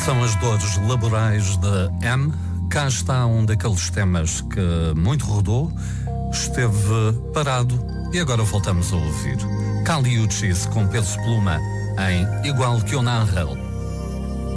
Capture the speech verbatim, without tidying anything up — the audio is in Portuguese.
São as dores laborais de M. Cá está um daqueles temas que muito rodou, esteve parado e agora voltamos a ouvir. Kali Uchis com Peso Pluma em Igual que un Ángel.